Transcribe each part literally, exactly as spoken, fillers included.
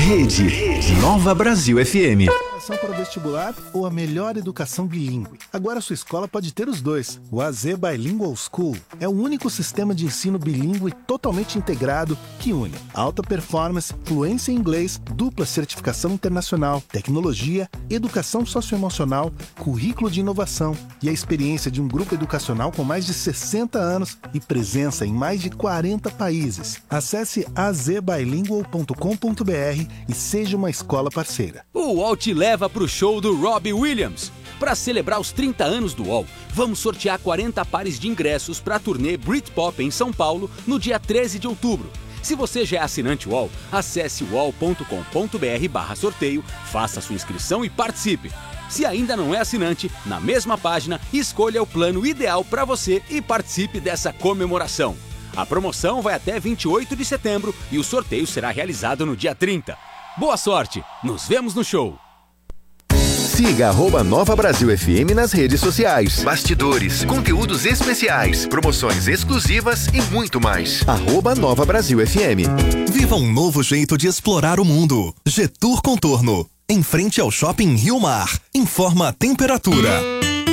Rede, Rede Nova Brasil F M. Educação para o vestibular ou a melhor educação bilíngue? Agora sua escola pode ter os dois. O A Z Bilingual School é o único sistema de ensino bilíngue totalmente integrado que une alta performance, fluência em inglês, dupla certificação internacional, tecnologia, educação socioemocional, currículo de inovação e a experiência de um grupo educacional com mais de sessenta anos e presença em mais de quarenta países. Acesse a z bilingual ponto com ponto b r e seja uma escola parceira. O U O L te leva para o show do Robbie Williams. Para celebrar os trinta anos do U O L, vamos sortear quarenta pares de ingressos para a turnê Britpop em São Paulo no dia treze de outubro. Se você já é assinante U O L, acesse u o l ponto com ponto b r barra sorteio, faça sua inscrição e participe. Se ainda não é assinante, na mesma página, escolha o plano ideal para você e participe dessa comemoração. A promoção vai até vinte e oito de setembro e o sorteio será realizado no dia trinta. Boa sorte! Nos vemos no show! Siga arroba Nova Brasil F M nas redes sociais. Bastidores, conteúdos especiais, promoções exclusivas e muito mais. Arroba Nova Brasil F M. Viva um novo jeito de explorar o mundo. Getur Contorno, em frente ao Shopping Rio Mar. Informa a temperatura.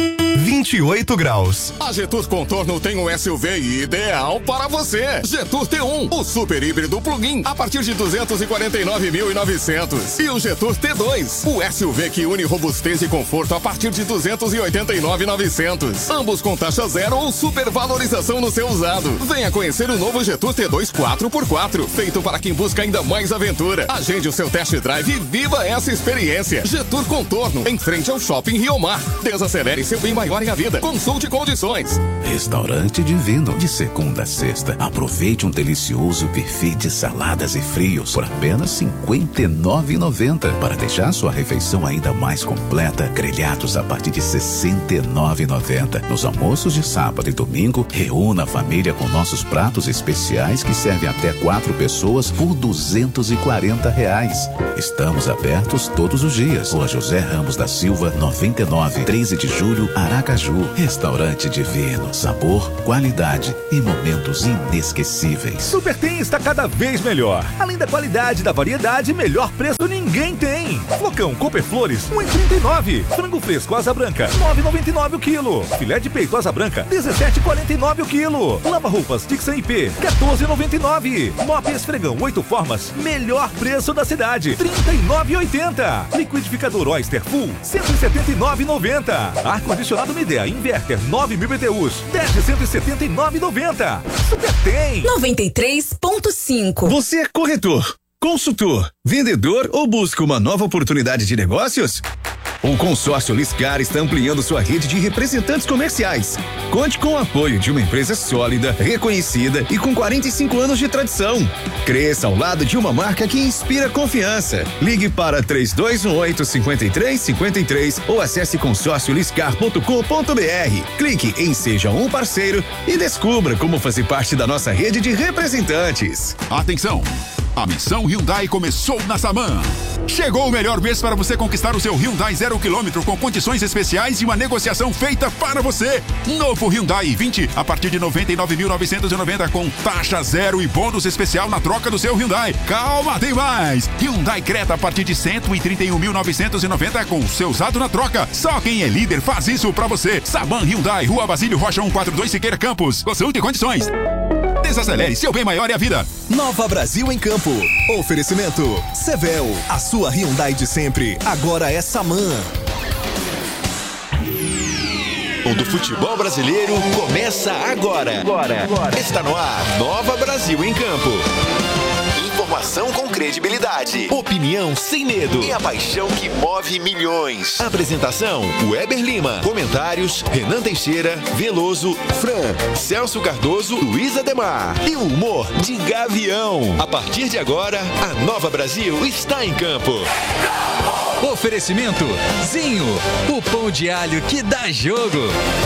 vinte e oito graus. A Getur Contorno tem um S U V ideal para você. Getur T um, o super híbrido plug-in, a partir de duzentos e quarenta e nove mil e novecentos. E o Getur T dois, o S U V que une robustez e conforto a partir de duzentos e oitenta e nove mil e novecentos. Ambos com taxa zero ou supervalorização no seu usado. Venha conhecer o novo Getur T dois quatro por quatro, feito para quem busca ainda mais aventura. Agende o seu test drive e viva essa experiência. Getur Contorno, em frente ao Shopping Rio Mar. Desacelere seu bem maior em a vida. Consulte condições. Restaurante Divino, de segunda a sexta. Aproveite um delicioso buffet de saladas e frios por apenas cinquenta e nove reais e noventa centavos. Para deixar sua refeição ainda mais completa, grelhados a partir de sessenta e nove reais e noventa centavos. Nos almoços de sábado e domingo, reúna a família com nossos pratos especiais que servem até quatro pessoas por duzentos e quarenta reais. Estamos abertos todos os dias. Rua José Ramos da Silva, noventa e nove, treze de julho, Aracaju. Restaurante Divino. Sabor, qualidade e momentos inesquecíveis. Super Tem está cada vez melhor. Além da qualidade, da variedade, melhor preço ninguém tem. Flocão Cooper Flores, um real e trinta e nove centavos. Frango fresco Asa Branca, nove reais e noventa e nove centavos o quilo. Filé de peito Asa Branca, dezessete reais e quarenta e nove centavos o quilo. Lava roupas Tixan I P, quatorze reais e noventa e nove centavos. Mop Esfregão oito formas, melhor preço da cidade, trinta e nove reais e oitenta centavos. Liquidificador Oyster Full, cento e setenta e nove reais e noventa centavos. Ar-condicionado Midea Inverter nove mil B T Us, dez de cento e setenta e nove reais e noventa centavos. Super Tem. noventa e três ponto cinco. Você é corretor, consultor, vendedor ou busca uma nova oportunidade de negócios? O consórcio Liscar está ampliando sua rede de representantes comerciais. Conte com o apoio de uma empresa sólida, reconhecida e com quarenta e cinco anos de tradição. Cresça ao lado de uma marca que inspira confiança. Ligue para três dois um oito, cinco três cinco três ou acesse consórcio liscar ponto com ponto b r. Clique em Seja um Parceiro e descubra como fazer parte da nossa rede de representantes. Atenção! A missão Hyundai começou na Saman. Chegou o melhor mês para você conquistar o seu Hyundai zero quilômetro com condições especiais e uma negociação feita para você. Novo Hyundai i vinte a partir de noventa e nove mil novecentos e noventa com taxa zero e bônus especial na troca do seu Hyundai. Calma, tem mais! Hyundai Creta a partir de cento e trinta e um mil novecentos e noventa com o seu usado na troca. Só quem é líder faz isso para você. Saman Hyundai, Rua Basílio Rocha cento e quarenta e dois Siqueira Campos. Consulte condições. Desacelere, seu bem maior é a vida. Nova Brasil em Campo. Oferecimento Sevel, a sua Hyundai de sempre. Agora é Saman. O do futebol brasileiro começa agora. Agora. Agora. Está no ar. Nova Brasil em Campo. Informação com credibilidade, opinião sem medo e a paixão que move milhões. Apresentação: Weber Lima. Comentários: Renan Teixeira, Veloso, Fran, Celso Cardoso, Luiz Ademar. E o humor de Gavião. A partir de agora, a Nova Brasil está em campo. Oferecimento: Zinho, o pão de alho que dá jogo.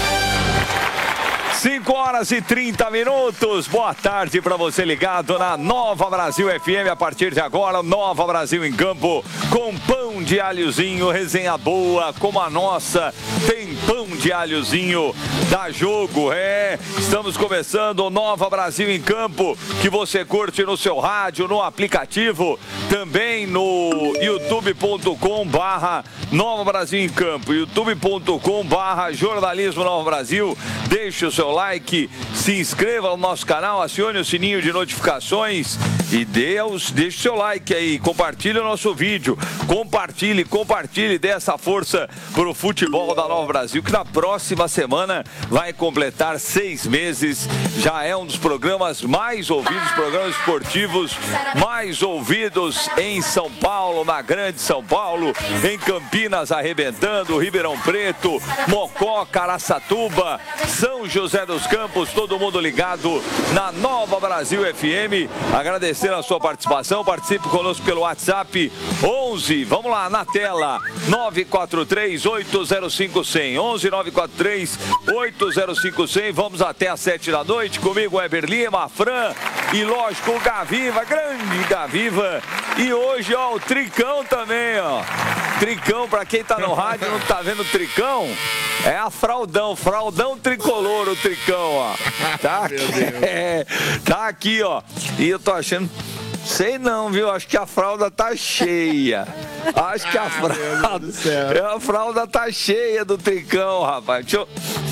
cinco horas e trinta minutos. Boa tarde para você ligado na Nova Brasil F M. A partir de agora, Nova Brasil em Campo com pão pão de alhozinho, resenha boa como a nossa, tem pão de alhozinho da Jogo. É, estamos começando o Nova Brasil em Campo, que você curte no seu rádio, no aplicativo, também no youtube ponto com barra Nova Brasil em Campo, youtube ponto com barra Jornalismo Nova Brasil. Deixe o seu like, se inscreva no nosso canal, acione o sininho de notificações e dê os, deixe o seu like aí, compartilhe o nosso vídeo, compartilhe, compartilhe, dê essa força para o futebol da Nova Brasil, que na próxima semana vai completar seis meses, já é um dos programas mais ouvidos, programas esportivos mais ouvidos em São Paulo, na Grande São Paulo, em Campinas arrebentando, Ribeirão Preto, Mococa, Araçatuba, São José dos Campos, todo mundo ligado na Nova Brasil F M. Agradecer a sua participação, participe conosco pelo WhatsApp onze, vamos lá, na tela, nove quatro três, oito zero cinco, cem, onze nove quatro três, oito zero cinco, cem. Vamos até às sete da noite, comigo Weber Lima, Fran e lógico o Gaviva, grande Gaviva. E hoje, ó, o Tricão também, ó. Tricão, pra quem tá no rádio e não tá vendo o Tricão, é a Fraldão, Fraldão tricolor, o Tricão, ó. Tá aqui, é, tá aqui, ó. E eu tô achando, sei não, viu? Acho que a fralda tá cheia. Acho que a fralda, a fralda tá cheia do Tricão, rapaz. Deixa eu...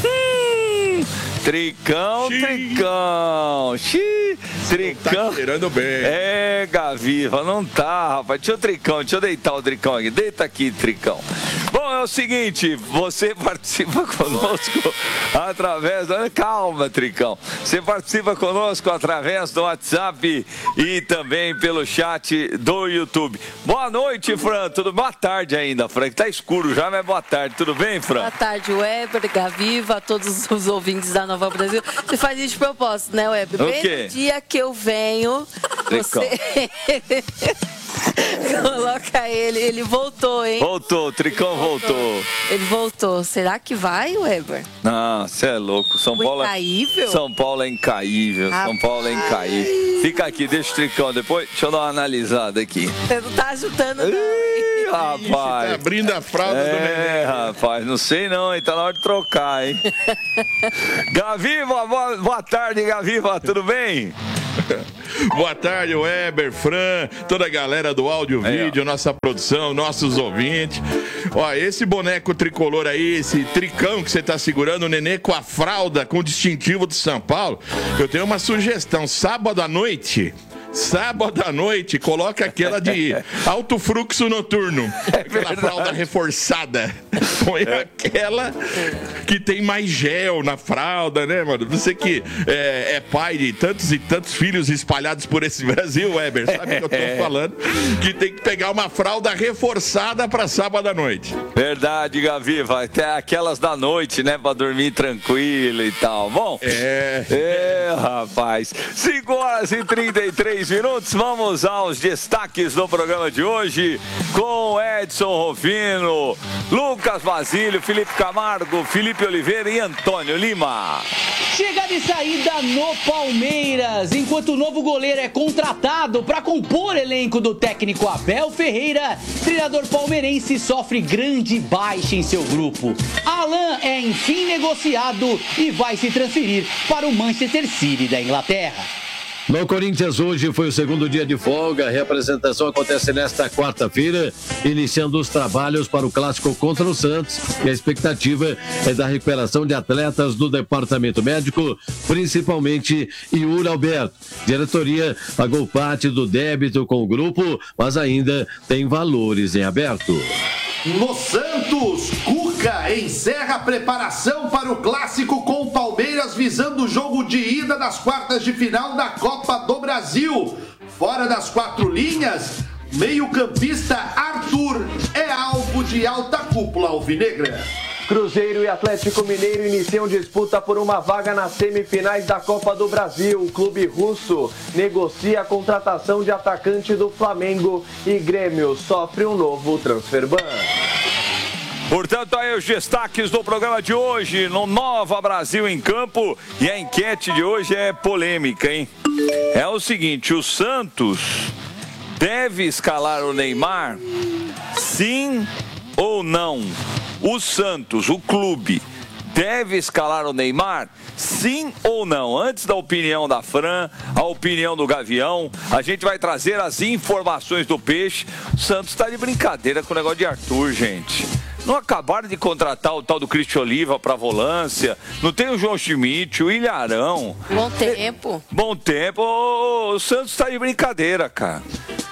Hum, Tricão, Xiii. Tricão, Xiii. Tricão. Tá cheirando bem. É, Gaviva, não tá, rapaz. Deixa o Tricão, deixa eu deitar o Tricão aqui. Deita aqui, Tricão. Bom, é o seguinte, você participa conosco através do... Calma, Tricão. Você participa conosco através do WhatsApp e também pelo chat do YouTube. Boa noite, Fran. Tudo... Boa tarde ainda, Fran. Tá escuro já, mas boa tarde. Tudo bem, Fran? Boa tarde, Weber, Gaviva, todos os ouvintes da Nova Brasil. Você faz isso de propósito, né, Weber? O Bem quê? no dia que eu venho, Tricão. você... Coloca ele, ele voltou, hein? Voltou, o Tricão voltou. voltou. Ele voltou. Será que vai, Weber? Não, você é louco. São Foi Paulo é... incaível? São Paulo é incaível. Rapaz. São Paulo é incaível. Fica aqui, deixa o Tricão depois. Deixa eu dar uma analisada aqui. Você não tá ajudando, não. Ih, rapaz. Ixi, tá abrindo a fralda é, do neném. É, rapaz, não sei não, hein? Tá na hora de trocar, hein? Gaviva, boa, boa tarde, Gaviva. Tudo bem? Boa tarde, Weber, Fran, toda a galera do áudio, aí, vídeo, ó. Nossa produção, nossos ouvintes. Ó, esse boneco tricolor aí, esse tricão que você tá segurando, o nenê com a fralda, com o distintivo de São Paulo, eu tenho uma sugestão. Sábado à noite... Sábado à noite, coloca aquela de alto fluxo noturno. É aquela fralda reforçada. Põe é. aquela que tem mais gel na fralda, né, mano? Você que é, é pai de tantos e tantos filhos espalhados por esse Brasil, Weber, sabe o que eu tô falando? Que tem que pegar uma fralda reforçada pra sábado à noite. Verdade, Gaviva. Até aquelas da noite, né? Pra dormir tranquilo e tal. Bom, é, é rapaz. cinco horas e trinta e três minutos, vamos aos destaques do programa de hoje com Edson Rufino, Lucas Basílio, Felipe Camargo, Felipe Oliveira e Antônio Lima. Chegada e saída no Palmeiras, enquanto o novo goleiro é contratado para compor elenco do técnico Abel Ferreira, treinador palmeirense sofre grande baixa em seu grupo. Alan é enfim negociado e vai se transferir para o Manchester City da Inglaterra. No Corinthians hoje foi o segundo dia de folga, a reapresentação acontece nesta quarta-feira, iniciando os trabalhos para o clássico contra o Santos, e a expectativa é da recuperação de atletas do departamento médico, principalmente Yuri Alberto. Diretoria pagou parte do débito com o grupo, mas ainda tem valores em aberto. No Santos, Cuca encerra a preparação para o clássico com o Palmeiras, visando o jogo de ida das quartas de final da Copa do Brasil. Fora das quatro linhas, meio-campista Arthur é alvo de alta cúpula alvinegra. Cruzeiro e Atlético Mineiro iniciam disputa por uma vaga nas semifinais da Copa do Brasil. O clube russo negocia a contratação de atacante do Flamengo e Grêmio sofre um novo transfer ban. Portanto, aí os destaques do programa de hoje no Nova Brasil em Campo. E a enquete de hoje é polêmica, hein? É o seguinte, o Santos deve escalar o Neymar? Sim ou não? O Santos, o clube, deve escalar o Neymar? Sim ou não? Antes da opinião da Fran, a opinião do Gavião, a gente vai trazer as informações do Peixe. O Santos tá de brincadeira com o negócio de Arthur, gente. Não acabaram de contratar o tal do Cristian Oliva para volância. Não tem o João Schmidt, o Ilharão. Bom tempo. Bom tempo. O, o Santos tá de brincadeira, cara.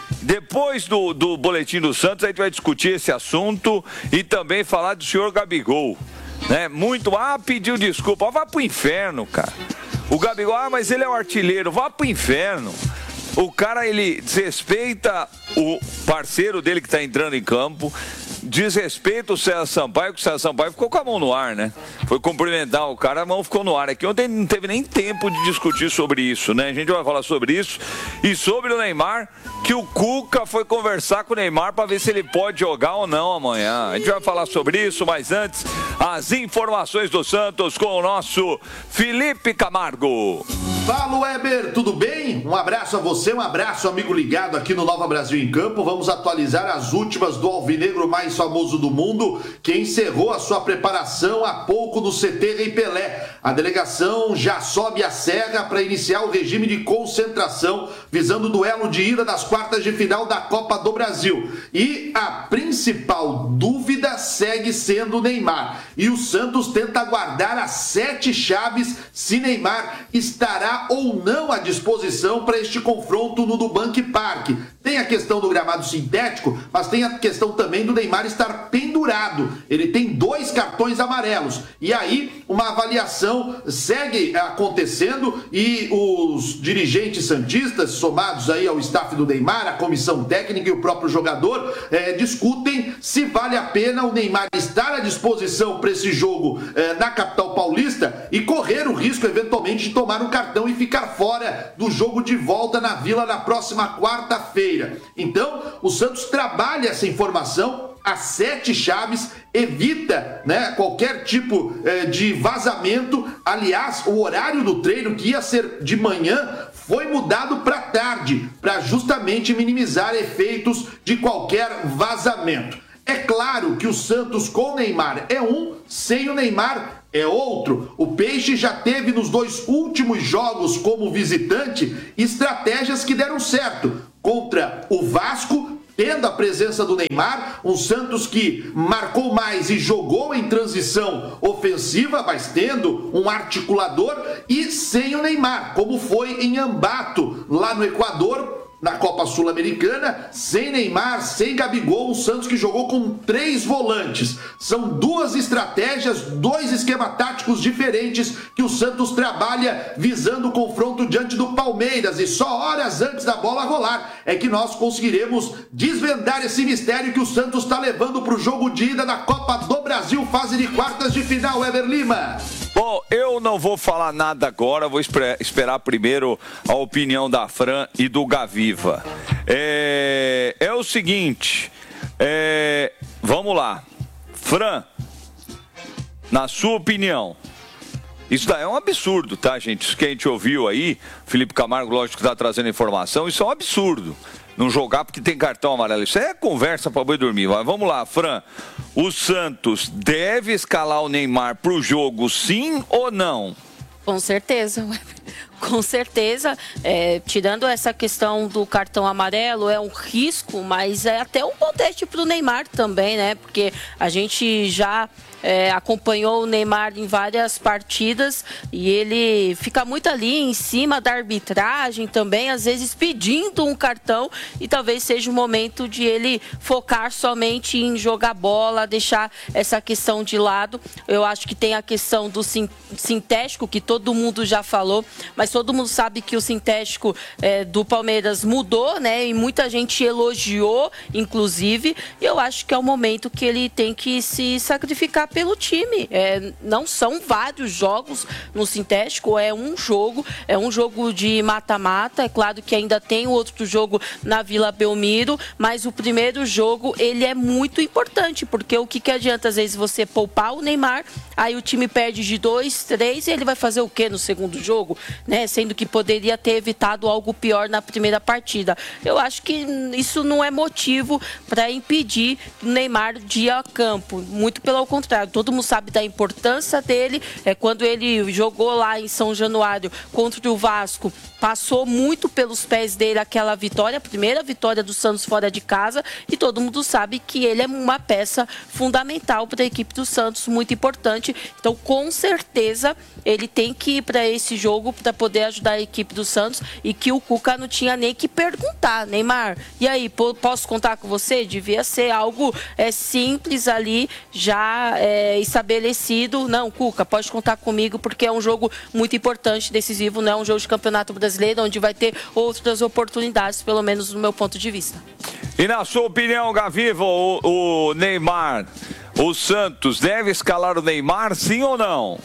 Depois do, do Boletim do Santos, a gente vai discutir esse assunto e também falar do senhor Gabigol. Né? Muito. Ah, pediu desculpa. Vá pro inferno, cara. O Gabigol, ah, mas ele é o artilheiro. Vá pro inferno. O cara, ele desrespeita o parceiro dele que tá entrando em campo. Desrespeita o César Sampaio, que o César Sampaio ficou com a mão no ar, né? Foi cumprimentar o cara, a mão ficou no ar. Aqui ontem não teve nem tempo de discutir sobre isso, né? A gente vai falar sobre isso e sobre o Neymar, que o Cuca foi conversar com o Neymar para ver se ele pode jogar ou não amanhã. A gente vai falar sobre isso, mas antes, as informações do Santos com o nosso Felipe Camargo. Fala, Weber, tudo bem? Um abraço a você, um abraço, amigo ligado aqui no Nova Brasil em Campo. Vamos atualizar as últimas do alvinegro mais famoso do mundo, que encerrou a sua preparação há pouco no C T Rei Pelé. A delegação já sobe a serra para iniciar o regime de concentração, visando o duelo de ida das quartas de final da Copa do Brasil. E a principal dúvida segue sendo o Neymar. E o Santos tenta guardar as sete chaves se Neymar estará ou não à disposição para este confronto no Nubank Park. Tem a questão do gramado sintético, mas tem a questão também do Neymar estar pendurado. Ele tem dois cartões amarelos. E aí, uma avaliação segue acontecendo e os dirigentes santistas, somados aí ao staff do Neymar, a comissão técnica e o próprio jogador, é, discutem se vale a pena o Neymar estar à disposição para esse jogo é, na capital paulista e correr o risco, eventualmente, de tomar um cartão e ficar fora do jogo de volta na Vila na próxima quarta-feira. Então, o Santos trabalha essa informação, as sete chaves, evita, né, qualquer tipo eh, de vazamento. Aliás, o horário do treino, que ia ser de manhã, foi mudado para tarde, para justamente minimizar efeitos de qualquer vazamento. É claro que o Santos com o Neymar é um, sem o Neymar é outro. O Peixe já teve nos dois últimos jogos como visitante estratégias que deram certo. Contra o Vasco, tendo a presença do Neymar, um Santos que marcou mais e jogou em transição ofensiva, mas tendo um articulador, e sem o Neymar, como foi em Ambato, lá no Equador, na Copa Sul-Americana, sem Neymar, sem Gabigol, o Santos que jogou com três volantes. São duas estratégias, dois esquemas táticos diferentes que o Santos trabalha visando o confronto diante do Palmeiras. E só horas antes da bola rolar é que nós conseguiremos desvendar esse mistério que o Santos está levando para o jogo de ida da Copa do Brasil, fase de quartas de final, Weber Lima. Bom, eu não vou falar nada agora, vou esperar primeiro a opinião da Fran e do Gaviva. É, é o seguinte, é, vamos lá. Fran, na sua opinião, isso daí é um absurdo, tá, gente? Isso que a gente ouviu aí, Felipe Camargo, lógico que está trazendo informação, isso é um absurdo. Não jogar porque tem cartão amarelo. Isso é conversa para boi dormir. Mas vamos lá, Fran. O Santos deve escalar o Neymar para o jogo, sim ou não? Com certeza. Com certeza. É, tirando essa questão do cartão amarelo, é um risco, mas é até um bom teste para o Neymar também, né? Porque a gente já... É, acompanhou o Neymar em várias partidas e ele fica muito ali em cima da arbitragem também, às vezes pedindo um cartão, e talvez seja o momento de ele focar somente em jogar bola, deixar essa questão de lado. Eu acho que tem a questão do sintético, que todo mundo já falou, mas todo mundo sabe que o sintético é, do Palmeiras mudou, né? E muita gente elogiou, inclusive, e eu acho que é o momento que ele tem que se sacrificar pelo time. É, não são vários jogos no sintético, é um jogo, é um jogo de mata-mata. É claro que ainda tem outro jogo na Vila Belmiro, mas o primeiro jogo, ele é muito importante, porque o que, que adianta, às vezes, você poupar o Neymar, aí o time perde de dois, três, e ele vai fazer o quê no segundo jogo? Né? né? Sendo que poderia ter evitado algo pior na primeira partida. Eu acho que isso não é motivo para impedir o Neymar de ir a campo. Muito pelo contrário, todo mundo sabe da importância dele. É quando ele jogou lá em São Januário contra o Vasco, passou muito pelos pés dele aquela vitória, a primeira vitória do Santos fora de casa, e todo mundo sabe que ele é uma peça fundamental para a equipe do Santos, muito importante. Então, com certeza, ele tem que ir para esse jogo para poder ajudar a equipe do Santos, e que o Cuca não tinha nem que perguntar, Neymar, e aí, posso contar com você? Devia ser algo é, simples ali, já é, estabelecido. Não, Cuca, pode contar comigo, porque é um jogo muito importante, decisivo, não é um jogo de campeonato brasileiro, onde vai ter outras oportunidades, pelo menos do meu ponto de vista. E na sua opinião, Gaviva, o, o Neymar, o Santos deve escalar o Neymar, sim ou não?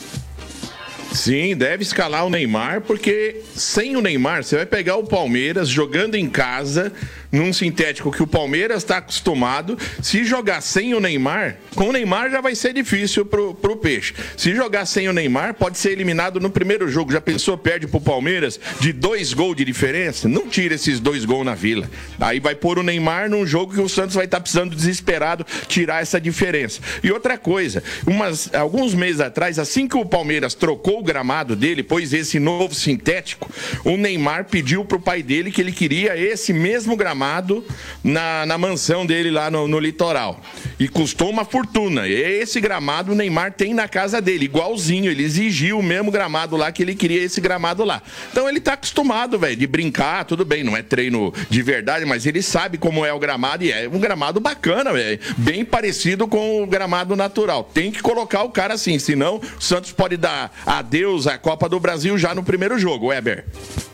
Sim, deve escalar o Neymar, porque sem o Neymar, você vai pegar o Palmeiras jogando em casa, num sintético que o Palmeiras está acostumado. Se jogar sem o Neymar, com o Neymar já vai ser difícil pro, pro Peixe. Se jogar sem o Neymar, pode ser eliminado no primeiro jogo. Já pensou, perde pro Palmeiras de dois gols de diferença? Não tira esses dois gols na Vila. Aí vai pôr o Neymar num jogo que o Santos vai estar tá precisando desesperado tirar essa diferença. E outra coisa, umas, alguns meses atrás, assim que o Palmeiras trocou o gramado dele, pôs esse novo sintético, o Neymar pediu pro pai dele que ele queria esse mesmo gramado Na, na mansão dele lá no, no litoral. E custou uma fortuna. Esse gramado o Neymar tem na casa dele, igualzinho. Ele exigiu o mesmo gramado lá, que ele queria esse gramado lá. Então ele tá acostumado, velho, de brincar, tudo bem, não é treino de verdade, mas ele sabe como é o gramado, e é um gramado bacana, velho. Bem parecido com o gramado natural. Tem que colocar o cara assim, senão o Santos pode dar adeus à Copa do Brasil já no primeiro jogo, Weber.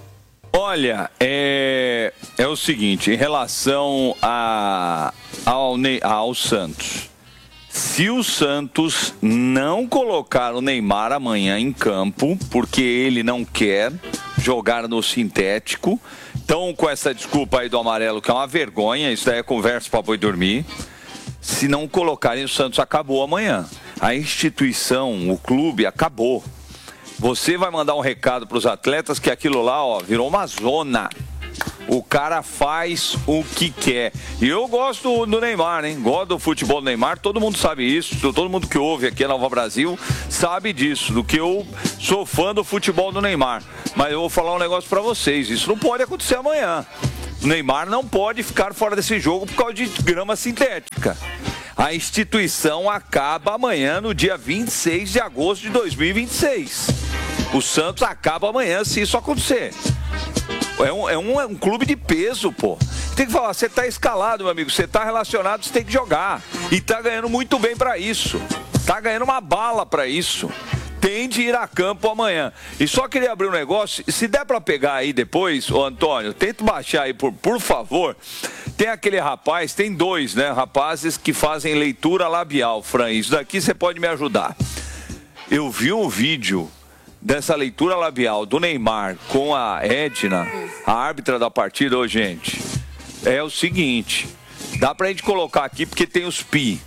Olha, é, é o seguinte, em relação a, ao, ao Santos, se o Santos não colocar o Neymar amanhã em campo, porque ele não quer jogar no sintético, então com essa desculpa aí do amarelo, que é uma vergonha, isso daí é conversa para boi dormir, se não colocarem, o Santos acabou amanhã. A instituição, o clube, acabou. Você vai mandar um recado para os atletas que aquilo lá, ó, virou uma zona. O cara faz o que quer. E eu gosto do Neymar, hein? Gosto do futebol do Neymar, todo mundo sabe isso. Todo mundo que ouve aqui na Nova Brasil sabe disso, do que eu sou fã do futebol do Neymar. Mas eu vou falar um negócio para vocês, isso não pode acontecer amanhã. O Neymar não pode ficar fora desse jogo por causa de grama sintética. A instituição acaba amanhã, no dia vinte e seis de agosto de dois mil e vinte e seis. O Santos acaba amanhã se isso acontecer. É um, é um, é um clube de peso, pô. Tem que falar, você tá escalado, meu amigo, você tá relacionado, você tem que jogar. E tá ganhando muito bem pra isso. Tá ganhando uma bala pra isso. Tem de ir a campo amanhã. E só queria abrir um negócio, se der pra pegar aí depois, ô Antônio, tenta baixar aí, por, por favor. Tem aquele rapaz, tem dois, né, rapazes que fazem leitura labial, Fran. Isso daqui você pode me ajudar. Eu vi um vídeo dessa leitura labial do Neymar com a Edna, a árbitra da partida. Ô, gente, é o seguinte, dá pra gente colocar aqui porque tem os pi.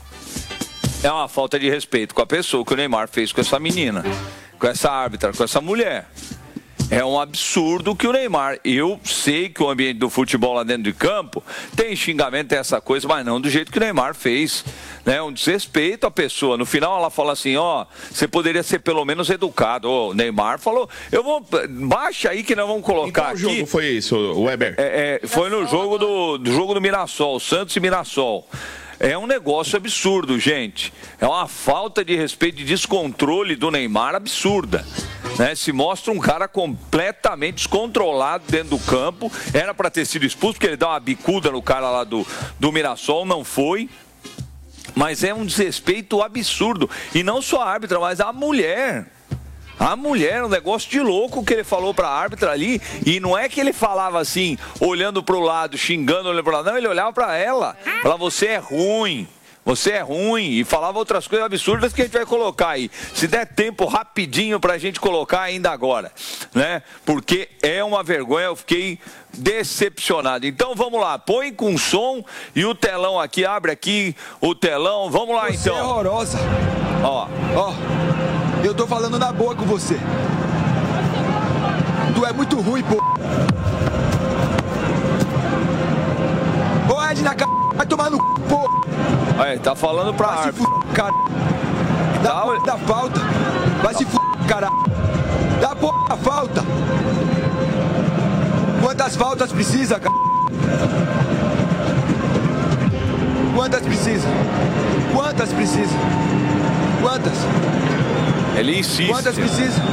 É uma falta de respeito com a pessoa que o Neymar fez com essa menina, com essa árbitra, com essa mulher. É um absurdo que o Neymar... Eu sei que o ambiente do futebol lá dentro de campo tem xingamento, tem essa coisa, mas não do jeito que o Neymar fez. Né? Um desrespeito à pessoa. No final ela fala assim, ó, você poderia ser pelo menos educado. O Neymar falou, eu vou... Baixa aí que nós vamos colocar aqui. Qual jogo foi isso, Weber? É, é, foi no jogo do, do jogo do Mirassol, Santos e Mirassol. É um negócio absurdo, gente. É uma falta de respeito e descontrole do Neymar absurda. Né? Se mostra um cara completamente descontrolado dentro do campo. Era para ter sido expulso, porque ele dá uma bicuda no cara lá do, do Mirassol, não foi. Mas é um desrespeito absurdo. E não só a árbitra, mas a mulher. A mulher, um negócio de louco que ele falou pra árbitra ali. E não é que ele falava assim, olhando pro lado, xingando, olhando pro lado. Não, ele olhava pra ela. Falava, você é ruim. Você é ruim. E falava outras coisas absurdas que a gente vai colocar aí. Se der tempo rapidinho pra gente colocar ainda agora. Né? Porque é uma vergonha. Eu fiquei decepcionado. Então vamos lá. Põe com som e o telão aqui. Abre aqui o telão. Vamos lá, você então. É horrorosa. Ó. Ó. Eu tô falando na boa com você. Tu é muito ruim, pô. Ô, Edna, c... vai tomar no c, pô. Aí, tá falando pra vai árbitro. Se f... cara. Dá, tá, dá falta. Vai se f... cara. Dá porra a falta. Quantas faltas precisa, cara? Quantas precisa? Quantas precisa? Quantas? Ele insiste. Quantas precisa?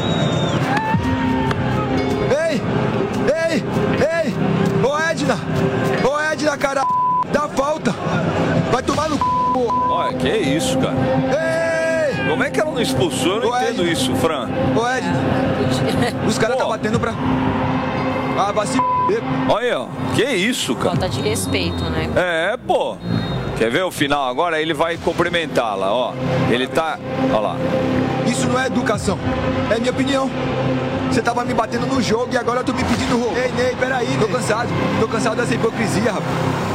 Ei! Ei! Ei! Ô Edna! Ô Edna, cara! Dá falta! Vai tomar no c... Olha, que isso, cara? Ei! Como é que ela não expulsou? Eu não Ô, entendo Edna. isso, Fran. Ô Edna! Os caras tá batendo pra... Ah, vai se... Olha, ó. Que isso, cara? Falta de respeito, né? É, pô. Quer ver o final agora? Ele vai cumprimentá-la, ó. Ele tá... Olha lá. Isso não é educação. É minha opinião. Você tava me batendo no jogo e agora eu tô me pedindo roubo. Ei, Ney, peraí. Tô Ney. cansado. Tô cansado dessa hipocrisia, rapaz.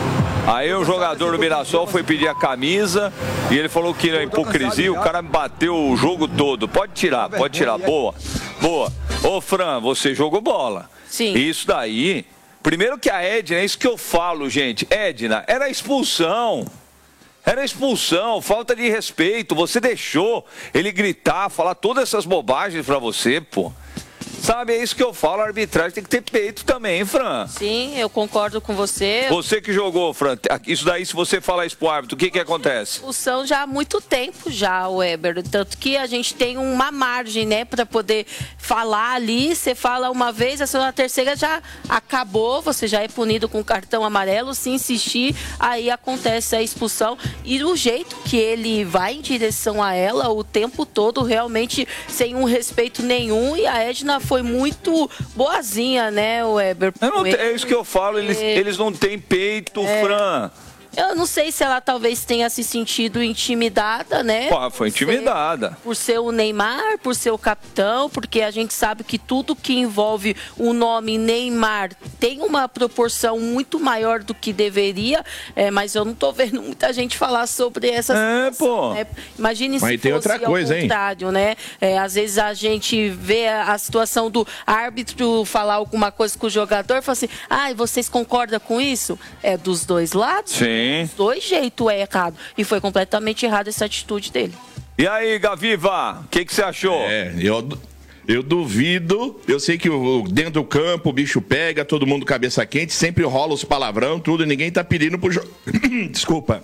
Aí o jogador do Mirassol foi pedir a camisa e ele falou que na hipocrisia o cara me bateu o jogo todo. Pode tirar, pode tirar. Boa, boa. Ô, Fran, você jogou bola. Sim. Isso daí... Primeiro que a Edna, é isso que eu falo, gente. Edna, era expulsão. Era expulsão, falta de respeito. Você deixou ele gritar, falar todas essas bobagens pra você, pô. Sabe, é isso que eu falo, a arbitragem tem que ter peito também, hein, Fran? Sim, eu concordo com você. Você que jogou, Fran, isso daí, se você falar isso pro árbitro, o que que acontece? Expulsão já há muito tempo já, Weber, tanto que a gente tem uma margem, né, para poder falar ali, você fala uma vez, a segunda, a terceira já acabou, você já é punido com cartão amarelo, se insistir, aí acontece a expulsão, e o jeito que ele vai em direção a ela o tempo todo, realmente sem um respeito nenhum, e a Edna foi muito boazinha, né, Weber? Eu não, é isso que eu falo, eles, eles não têm peito, é, Fran. Eu não sei se ela talvez tenha se sentido intimidada, né? Pô, foi intimidada. Por ser, por ser o Neymar, por ser o capitão, porque a gente sabe que tudo que envolve o nome Neymar tem uma proporção muito maior do que deveria, é, mas eu não tô vendo muita gente falar sobre essa é, situação, pô. Né? Imagine mas se tem fosse outra coisa, ao contrário, hein? Né? É, às vezes a gente vê a, a situação do árbitro falar alguma coisa com o jogador e fala assim, ah, vocês concordam com isso? É dos dois lados? Sim. Dos dois jeitos é errado. E foi completamente errada essa atitude dele. E aí, Gaviva, o que que você achou? É, eu, eu duvido. Eu sei que o, dentro do campo o bicho pega, todo mundo cabeça quente, sempre rola os palavrão, tudo, e ninguém tá pedindo pro... Jo... Desculpa.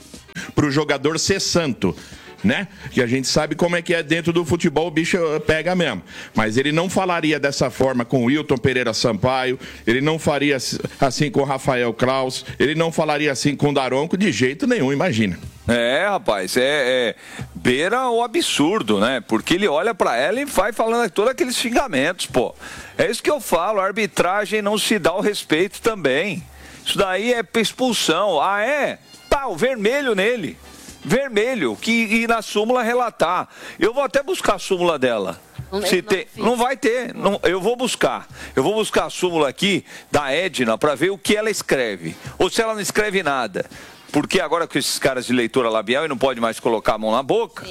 Pro jogador ser santo. Né? Que a gente sabe como é que é dentro do futebol, o bicho pega mesmo. Mas ele não falaria dessa forma com o Wilton Pereira Sampaio, ele não faria assim com o Rafael Klaus, ele não falaria assim com o Daronco de jeito nenhum, imagina. É, rapaz, é, é beira o absurdo, né? Porque ele olha pra ela e vai falando todos aqueles xingamentos, pô. É isso que eu falo, a arbitragem não se dá o respeito também. Isso daí é expulsão. Ah, é? Tá, o vermelho nele. Vermelho, que ir na súmula relatar. Eu vou até buscar a súmula dela. Não, Se tem, não, não vai ter. Não, eu vou buscar. Eu vou buscar a súmula aqui da Edna para ver o que ela escreve. Ou se ela não escreve nada. Porque agora com esses caras de leitura labial e não pode mais colocar a mão na boca,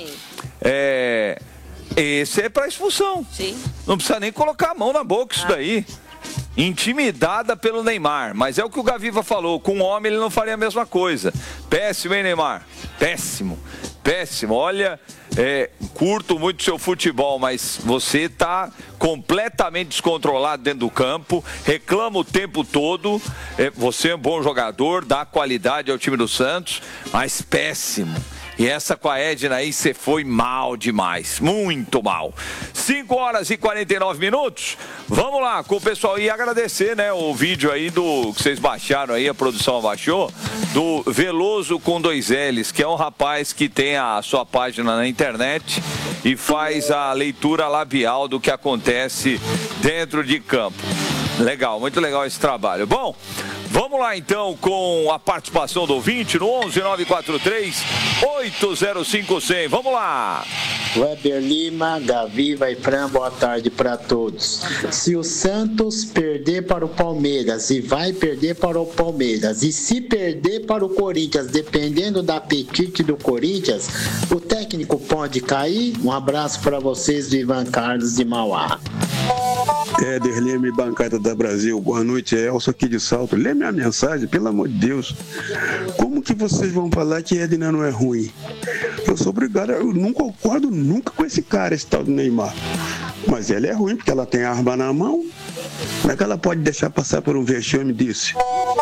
é, esse é para expulsão. Sim. Não precisa nem colocar a mão na boca, isso ah. daí. Intimidada pelo Neymar, mas é o que o Gaviva falou, com o homem ele não faria a mesma coisa. Péssimo, hein, Neymar? Péssimo, péssimo. Olha, é, curto muito seu futebol, mas você tá completamente descontrolado dentro do campo, reclama o tempo todo, é, você é um bom jogador, dá qualidade ao time do Santos, mas péssimo. E essa com a Edna aí, você foi mal demais, muito mal. cinco horas e quarenta e nove minutos. Vamos lá com o pessoal e agradecer, né, o vídeo aí do que vocês baixaram aí, a produção abaixou, do Veloso com dois L's, que é um rapaz que tem a sua página na internet e faz a leitura labial do que acontece dentro de campo. Legal, muito legal esse trabalho. Bom, vamos lá então com a participação do ouvinte no onze nove quatro três oito zero cinco zero zero. Vamos lá. Weber Lima, Gaviva e Fran, boa tarde para todos. Se o Santos perder para o Palmeiras e vai perder para o Palmeiras, e se perder para o Corinthians, dependendo da apetite do Corinthians, o técnico pode cair? Um abraço para vocês do Ivan Carlos de Mauá. Éder Leme, bancada da Brasil. Boa noite, é Elcio aqui de Salto. Lê minha mensagem, pelo amor de Deus. Como que vocês vão falar que Edna não é ruim? Eu sou obrigado, eu não concordo nunca com esse cara, esse tal do Neymar. Mas ela é ruim porque ela tem a arma na mão. Como é que ela pode deixar passar por um vexame desse?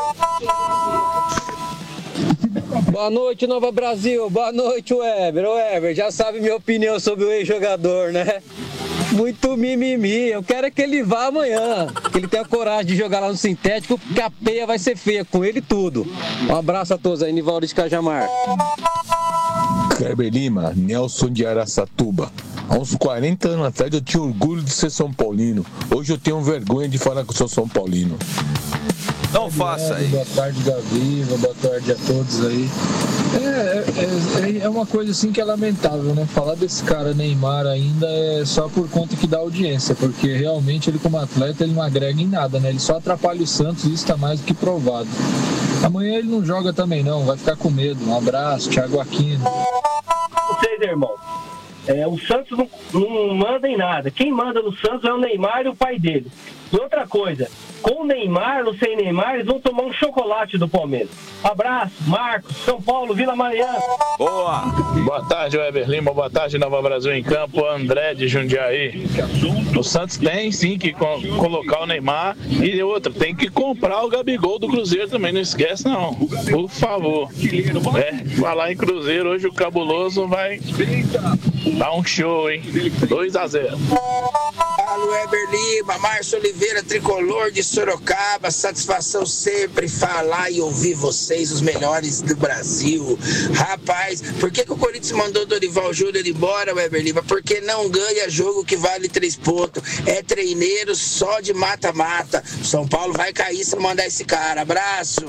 Boa noite, Nova Brasil. Boa noite, Weber. Ô, Weber, já sabe minha opinião sobre o ex-jogador, né? Muito mimimi. Eu quero é que ele vá amanhã. Que ele tenha coragem de jogar lá no sintético, porque a peia vai ser feia com ele e tudo. Um abraço a todos aí, Nivaldo de Cajamar. Kleber Lima, Nelson de Araçatuba. Há uns quarenta anos atrás eu tinha orgulho de ser São Paulino. Hoje eu tenho vergonha de falar que eu sou São Paulino. Não faça aí. Boa tarde, Gaviva. Boa tarde a todos aí. É, é, é uma coisa assim que é lamentável, né? Falar desse cara Neymar ainda é só por conta que dá audiência, porque realmente ele como atleta ele não agrega em nada, né? Ele só atrapalha o Santos e isso está mais do que provado. Amanhã ele não joga também não, vai ficar com medo. Um abraço, Thiago Aquino. Vocês, irmão, é, o Santos não, não manda em nada. Quem manda no Santos é o Neymar e o pai dele. E outra coisa, com o Neymar ou sem Neymar, eles vão tomar um chocolate do Palmeiras. Abraço, Marcos, São Paulo, Vila Mariana. Boa! Boa tarde, Weber Lima. Boa tarde, Nova Brasil em Campo. André de Jundiaí. O Santos tem sim que co- colocar o Neymar e outra, tem que comprar o Gabigol do Cruzeiro também. Não esquece, não. Por favor. É, falar em Cruzeiro, hoje o Cabuloso vai dar um show, hein? dois a zero. Fala, Weber Lima, Márcio Oliveira, tricolor de Sorocaba. Satisfação sempre falar e ouvir vocês, os melhores do Brasil. Rapaz, por que, que o Corinthians mandou o Dorival Júnior embora, Weber Lima? Porque não ganha jogo que vale três pontos. É treineiro só de mata-mata. São Paulo vai cair se mandar esse cara. Abraço.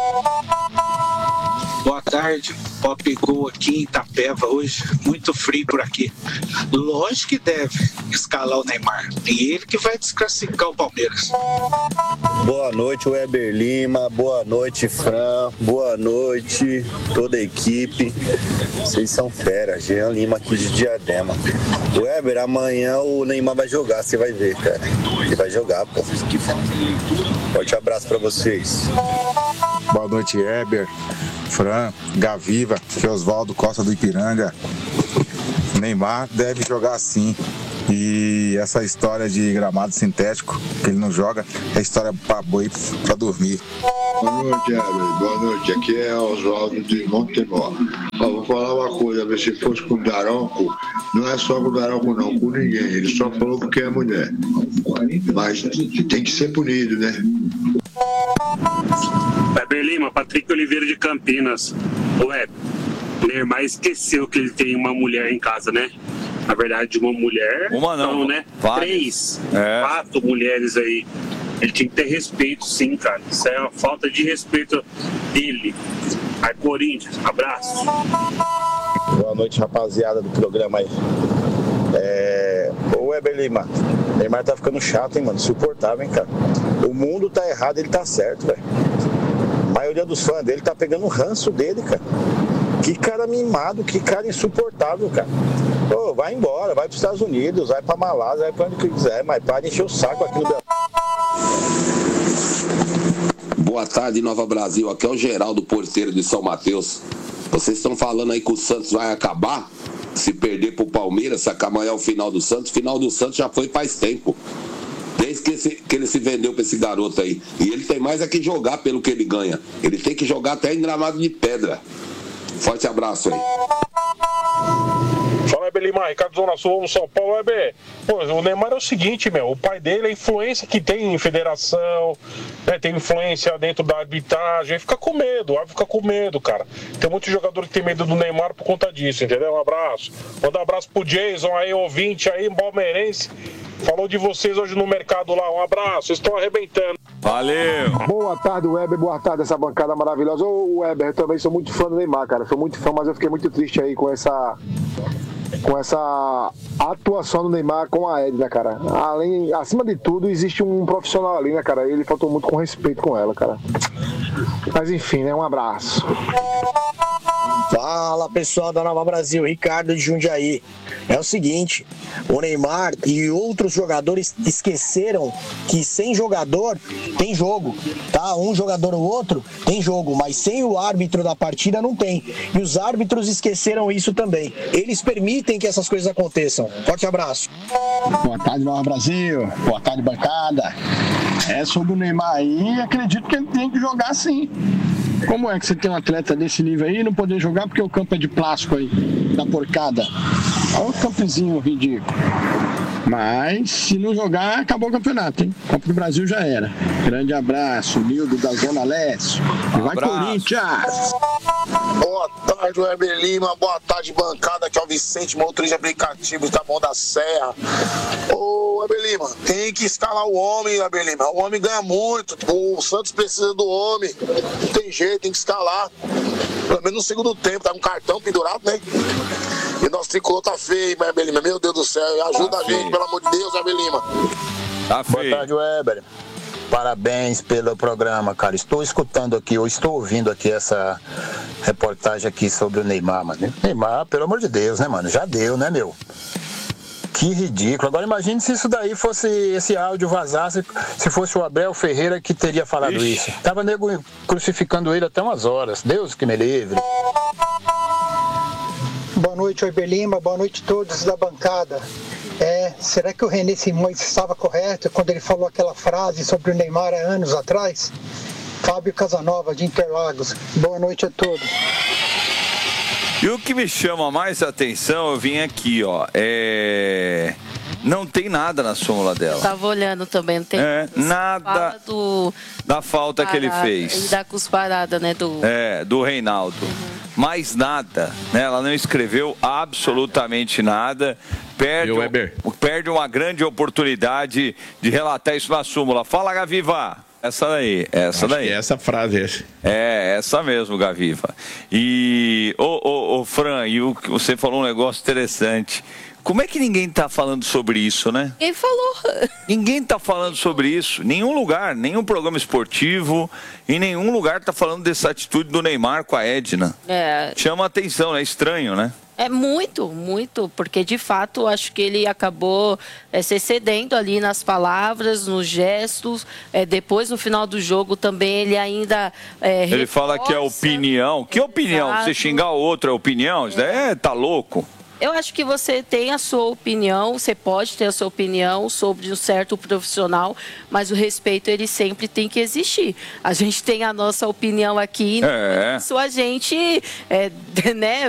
Boa tarde, Pop Gol aqui em Itapeva hoje, muito frio por aqui. Lógico que deve escalar o Neymar, e ele que vai desclassificar o Palmeiras. Boa noite, Weber Lima, boa noite, Fran, boa noite, toda a equipe. Vocês são fera, Jean Lima aqui de Diadema. Weber, amanhã o Neymar vai jogar, você vai ver, cara. Ele vai jogar, pô. Forte abraço pra vocês. Boa noite, Weber, Fran, Gaviva, que é Oswaldo Costa do Ipiranga. Neymar deve jogar sim. E essa história de gramado sintético, que ele não joga, é história pra boi pra dormir. Boa noite, Heber. Boa noite. Aqui é Oswaldo de Montemor. Ó, vou falar uma coisa, ver se fosse com o Daronco, não é só com o Daronco não, com ninguém. Ele só falou porque é mulher. Mas tem que ser punido, né? Weber Lima, Patrick Oliveira de Campinas. Ué, o Neymar esqueceu que ele tem uma mulher em casa, né? Na verdade, uma mulher. Uma não, não né? Várias. Três, é. quatro mulheres aí. Ele tinha que ter respeito, sim, cara. Isso é uma falta de respeito dele. Aí, Corinthians, abraço. Boa noite, rapaziada do programa aí. É... Ô, Weber Lima, Neymar tá ficando chato, hein, mano? Insuportável, hein, cara? O mundo tá errado, ele tá certo, velho. A maioria dos fãs dele tá pegando o ranço dele, cara. Que cara mimado, que cara insuportável, cara. Pô, vai embora, vai pros Estados Unidos, vai pra Malásia, vai pra onde quiser, mas para de encher o saco aqui no Brasil. Boa tarde, Nova Brasil. Aqui é o Geraldo Porteiro de São Mateus. Vocês estão falando aí que o Santos vai acabar? Se perder pro Palmeiras, se amanhã é o final do Santos. O final do Santos já foi faz tempo. Desde que, esse, que ele se vendeu pra esse garoto aí. E ele tem mais é que jogar pelo que ele ganha. Ele tem que jogar até em gramado de pedra. Forte abraço aí. Fala, Weber Lima, Ricardo Zona Sul, São Paulo. Weber, pô, o Neymar é o seguinte, meu, o pai dele, a influência que tem em federação, né, tem influência dentro da arbitragem, fica com medo, vai ficar com medo, cara. Tem muito jogador que tem medo do Neymar por conta disso, entendeu? Um abraço. Manda um abraço pro Jason aí, ouvinte aí, palmeirense. Falou de vocês hoje no mercado lá, um abraço, vocês estão arrebentando. Valeu! Boa tarde, Weber, boa tarde, essa bancada maravilhosa. Ô, Weber, eu também sou muito fã do Neymar, cara, sou muito fã, mas eu fiquei muito triste aí com essa... com essa atuação do Neymar com a Edna, cara. Além, acima de tudo, existe um profissional ali, né, cara? Ele faltou muito com respeito com ela, cara. Mas enfim, né? Um abraço. Fala pessoal da Nova Brasil, Ricardo de Jundiaí. É o seguinte, o Neymar e outros jogadores esqueceram que sem jogador tem jogo, tá? Um jogador ou outro tem jogo, mas sem o árbitro da partida não tem. E os árbitros esqueceram isso também. Eles permitem que essas coisas aconteçam. Forte abraço. Boa tarde, Nova Brasil. Boa tarde, bancada. É sobre o Neymar aí, acredito que ele tem que jogar sim. Como é que você tem um atleta desse nível aí e não poder jogar porque o campo é de plástico aí, da porcada? Olha o campezinho ridículo. Mas, se não jogar, acabou o campeonato, hein? Copa do Brasil já era. Grande abraço, Nildo da Zona Leste. E vai, Corinthians! Boa tarde, Weber Lima. Boa tarde, bancada. Aqui é o Vicente, motorista de aplicativos da Mão da Serra. Ô, Weber Lima, tem que escalar o homem, Weber Lima. O homem ganha muito. O Santos precisa do homem. Não tem jeito, tem que escalar. Pelo menos no segundo tempo, tá com um cartão pendurado, né? E nosso tricolor tá feio, Weber Lima. Meu Deus do céu. Ajuda a gente, pelo amor de Deus, Weber Lima. Tá feio. Boa tarde, Weber. Parabéns pelo programa, cara. Estou escutando aqui, ou estou ouvindo aqui essa reportagem aqui sobre o Neymar, mano. Neymar, pelo amor de Deus, né, mano? Já deu, né, meu? Que ridículo. Agora imagine se isso daí fosse, esse áudio vazasse, se fosse o Abel Ferreira que teria falado Ixi. isso. Tava nego crucificando ele até umas horas. Deus que me livre. Boa noite, Weber Lima. Boa noite a todos da bancada. É, será que o René Simões estava correto quando ele falou aquela frase sobre o Neymar há anos atrás? Fábio Casanova, de Interlagos. Boa noite a todos. E o que me chama mais atenção, eu vim aqui, ó, é... não tem nada na súmula dela. Eu tava olhando também, não tem é, nada do... da falta parada, que ele fez. E da cusparada, né, do... É, do Reinaldo. Uhum. Mais nada, né? Ela não escreveu absolutamente nada. Perde, um, perde uma grande oportunidade de relatar isso na súmula. Fala, Gaviva! Essa daí, essa Acho daí. Que é essa frase, essa. É, essa mesmo, Gaviva. E, ô, ô, ô Fran, e o, você falou um negócio interessante. Como é que ninguém tá falando sobre isso, né? Quem falou? Ninguém tá falando sobre isso. Nenhum lugar, nenhum programa esportivo, em nenhum lugar tá falando dessa atitude do Neymar com a Edna. É. Chama a atenção, é estranho, né? É muito, muito, porque de fato acho que ele acabou é, se excedendo ali nas palavras, nos gestos. É, depois, no final do jogo, também ele ainda é, Ele reforça, fala que é opinião. Que opinião? Exato. Você xingar o outro é opinião? Isso é, tá louco. Eu acho que você tem a sua opinião, você pode ter a sua opinião sobre um certo profissional, mas o respeito, ele sempre tem que existir. A gente tem a nossa opinião aqui, é. isso a gente, é, né,